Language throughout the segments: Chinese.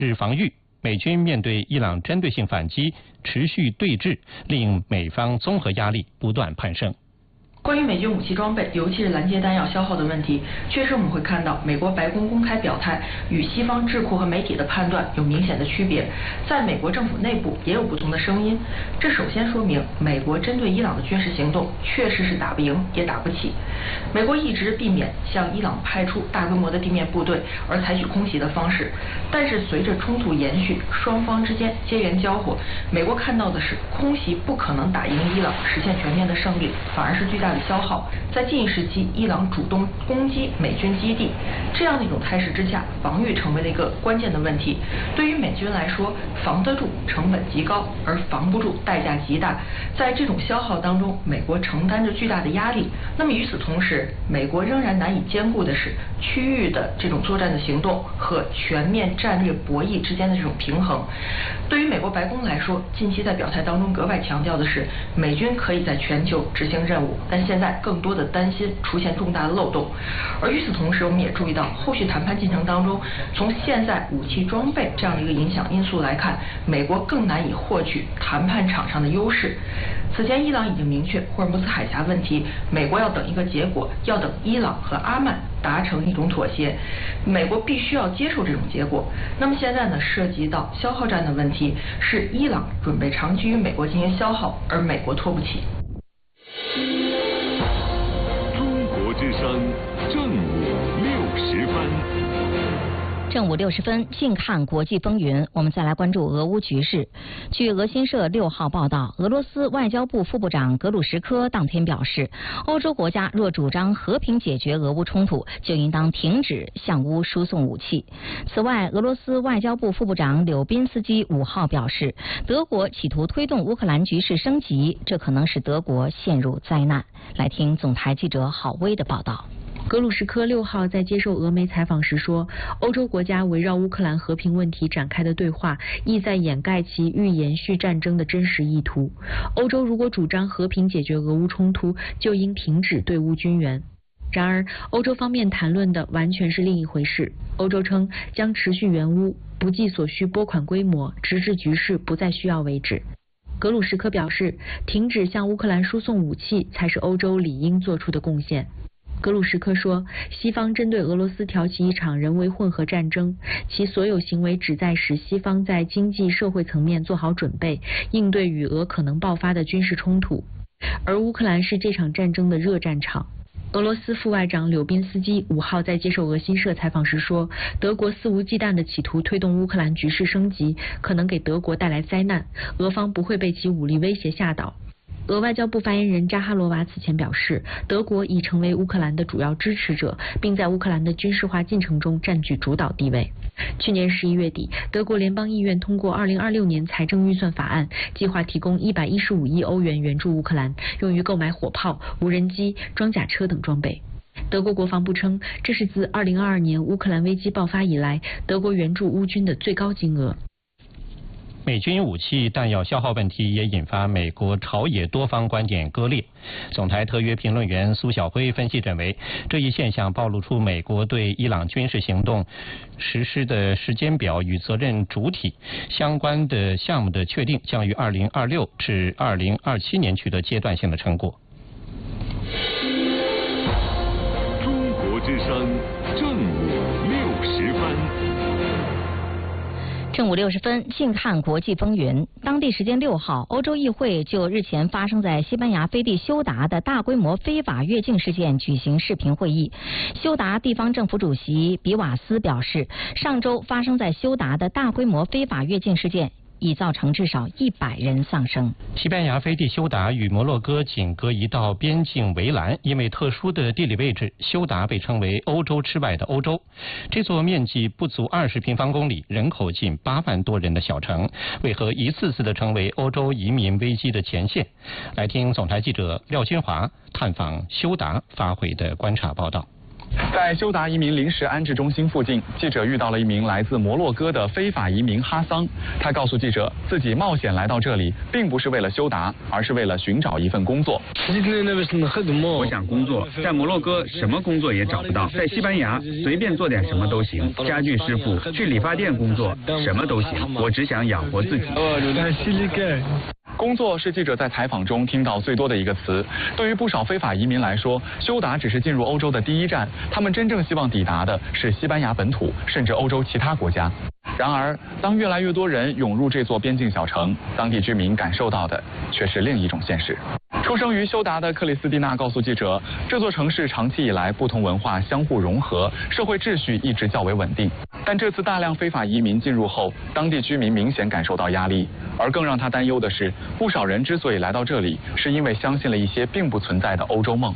日防御，美军面对伊朗针对性反击，持续对峙，令美方综合压力不断攀升。 关于美军武器装备，尤其是拦截弹药消耗的问题，确实我们会看到美国白宫公开表态与西方智库和媒体的判断有明显的区别，在美国政府内部也有不同的声音。这首先说明美国针对伊朗的军事行动确实是打不赢也打不起。美国一直避免向伊朗派出大规模的地面部队，而采取空袭的方式。但是随着冲突延续，双方之间接连交火，美国看到的是空袭不可能打赢伊朗，实现全面的胜利，反而是巨大的消耗。在近时期，伊朗主动攻击美军基地，这样的一种态势之下，防御成为了一个关键的问题。对于美军来说，防得住成本极高，而防不住代价极大。在这种消耗当中，美国承担着巨大的压力。那么与此同时，美国仍然难以兼顾的是区域的这种作战的行动和全面战略博弈之间的这种平衡。对于美国白宫来说，近期在表态当中格外强调的是，美军可以在全球执行任务，但现在更多的担心出现重大的漏洞。而与此同时，我们也注意到后续谈判进程当中，从现在武器装备这样的一个影响因素来看，美国更难以获取谈判场上的优势。此前伊朗已经明确霍尔木兹海峡问题，美国要等一个结果，要等伊朗和阿曼达成一种妥协，美国必须要接受这种结果。那么现在呢，涉及到消耗战的问题，是伊朗准备长期与美国进行消耗，而美国拖不起。 中国之声正午60分。 正午60分，近看国际风云。我们再来关注俄乌局势。据俄新社6号报道，俄罗斯外交部副部长格鲁什科当天表示，欧洲国家若主张和平解决俄乌冲突，就应当停止向乌输送武器。此外，俄罗斯外交部副部长柳宾斯基5号表示，德国企图推动乌克兰局势升级，这可能使德国陷入灾难。来听总台记者郝薇的报道。 格鲁什科6号在接受俄媒采访时说，欧洲国家围绕乌克兰和平问题展开的对话，意在掩盖其欲延续战争的真实意图。欧洲如果主张和平解决俄乌冲突，就应停止对乌军援。然而，欧洲方面谈论的完全是另一回事。欧洲称将持续援乌，不计所需拨款规模，直至局势不再需要为止。格鲁什科表示，停止向乌克兰输送武器才是欧洲理应做出的贡献。格鲁什科说，西方针对俄罗斯挑起一场人为混合战争，其所有行为旨在使西方在经济社会层面做好准备，应对与俄可能爆发的军事冲突。而乌克兰是这场战争的热战场。俄罗斯副外长柳宾斯基5号在接受俄新社采访时说，德国肆无忌惮地企图推动乌克兰局势升级，可能给德国带来灾难，俄方不会被其武力威胁吓倒。俄外交部发言人扎哈罗娃此前表示，德国已成为乌克兰的主要支持者，并在乌克兰的军事化进程中占据主导地位。去年11月底，德国联邦议院通过2026年财政预算法案，计划提供115亿欧元援助乌克兰，用于购买火炮、无人机、装甲车等装备。德国国防部称，这是自2022年乌克兰危机爆发以来，德国援助乌军的最高金额。 美军武器弹药消耗问题也引发美国朝野多方观点割裂。总台特约评论员苏晓辉分析认为，这一现象暴露出美国对伊朗军事行动实施的时间表与责任主体，相关的项目的确定将于2026至2027年取得阶段性的成果。 中国之声正午60分。 正午60分，近看国际风云。当地时间6号，欧洲议会就日前发生在西班牙飞地休达的大规模非法越境事件举行视频会议。休达地方政府主席比瓦斯表示，上周发生在休达的大规模非法越境事件已造成至少100人丧生。 西班牙飞地休达与摩洛哥仅隔一道边境围栏，因为特殊的地理位置，休达被称为欧洲之外的欧洲。这座面积不足20平方公里、人口近8万多人的小城，为何一次次的成为欧洲移民危机的前线？来听总台记者廖军华探访休达发回的观察报道。 在休达移民临时安置中心附近，记者遇到了一名来自摩洛哥的非法移民哈桑。他告诉记者，自己冒险来到这里，并不是为了休达，而是为了寻找一份工作。 我想工作，在摩洛哥什么工作也找不到，在西班牙随便做点什么都行，家具师傅，去理发店工作，什么都行。我只想养活自己。 工作是记者在采访中听到最多的一个词。对于不少非法移民来说，休达只是进入欧洲的第一站，他们真正希望抵达的是西班牙本土，甚至欧洲其他国家。然而，当越来越多人涌入这座边境小城，当地居民感受到的却是另一种现实。出生于休达的克里斯蒂娜告诉记者，这座城市长期以来不同文化相互融合，社会秩序一直较为稳定。但这次大量非法移民进入后，当地居民明显感受到压力。而更让他担忧的是，不少人之所以来到这里，是因为相信了一些并不存在的欧洲梦。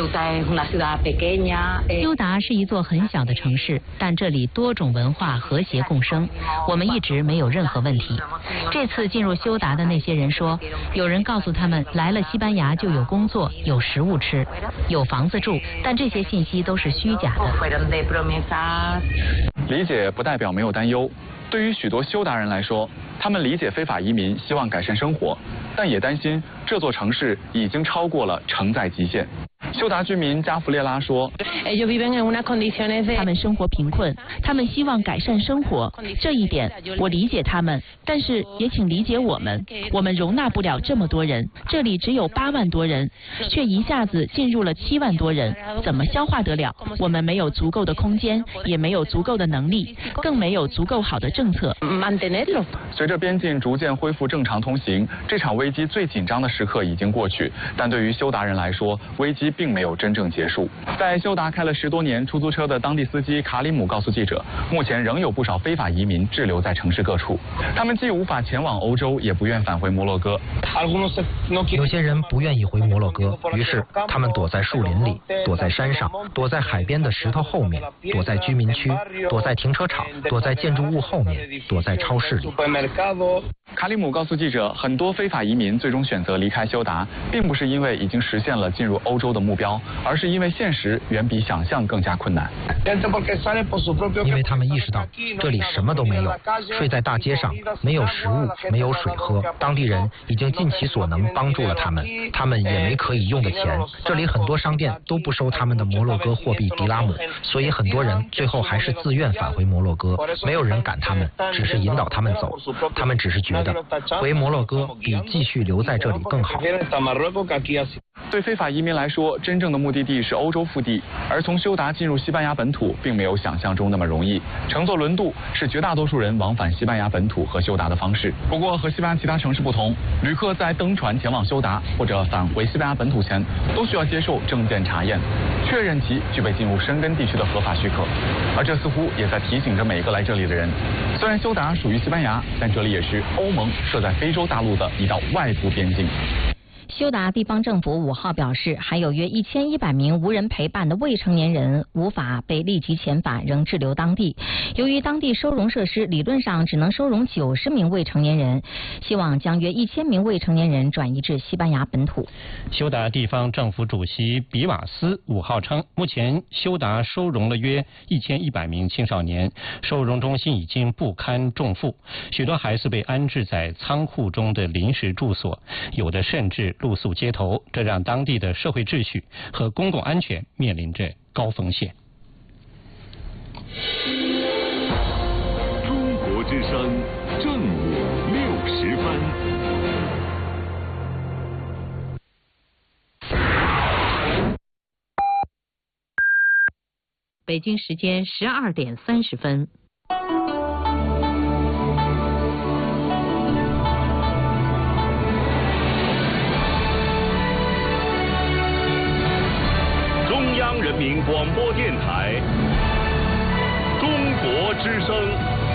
休达是一座很小的城市，但这里多种文化和谐共生，我们一直没有任何问题。这次进入休达的那些人说，有人告诉他们来了西班牙就有工作、有食物吃、有房子住，但这些信息都是虚假的。 理解不代表没有担忧。对于许多休达人来说，他们理解非法移民希望改善生活，但也担心这座城市已经超过了承载极限。休达居民加弗列拉说， 他们生活贫困，他们希望改善生活，这一点我理解他们，但是也请理解我们容纳不了这么多人，这里只有8万多人，却一下子进入了7万多人，怎么消化得了？我们没有足够的空间，也没有足够的能力，更没有足够好的政策。 随着边境逐渐恢复正常通行，这场危机最紧张的时刻已经过去，但对于休达人来说，危机并没有真正结束。在休达开了10多年出租车的当地司机卡里姆告诉记者，目前仍有不少非法移民滞留在城市各处，他们既无法前往欧洲，也不愿返回摩洛哥。 有些人不愿意回摩洛哥，于是他们躲在树林里，躲在山上，躲在海边的石头后面，躲在居民区，躲在停车场，躲在建筑物后面，躲在超市里。 卡里姆告诉记者，很多非法移民最终选择离开休达，并不是因为已经实现了进入欧洲的目标，而是因为现实远比想象更加困难。 因为他们意识到这里什么都没有，睡在大街上，没有食物，没有水喝。当地人已经尽其所能帮助了他们，他们也没可以用的钱。这里很多商店都不收他们的摩洛哥货币迪拉姆，所以很多人最后还是自愿返回摩洛哥。没有人赶他们，只是引导他们走。他们只是觉得回摩洛哥比继续留在这里更好。 对非法移民来说，真正的目的地是欧洲腹地，而从休达进入西班牙本土并没有想象中那么容易。乘坐轮渡是绝大多数人往返西班牙本土和休达的方式。不过和西班牙其他城市不同，旅客在登船前往休达或者返回西班牙本土前，都需要接受证件查验，确认其具备进入申根地区的合法许可。而这似乎也在提醒着每个来这里的人，虽然休达属于西班牙，但这里也是欧盟设在非洲大陆的一道外部边境。 休达地方政府5号表示，还有约1100名无人陪伴的未成年人无法被立即遣返，仍滞留当地。由于当地收容设施理论上只能收容90名未成年人，希望将约1000名未成年人转移至西班牙本土。 休达地方政府主席比瓦斯5号称，目前休达收容了约1100名青少年，收容中心已经不堪重负，许多孩子被安置在仓库中的临时住所，有的甚至露宿街头，这让当地的社会秩序和公共安全面临着高风险。 中国之声正午60分。 北京时间12点30分。 中央人民广播电台，中国之声。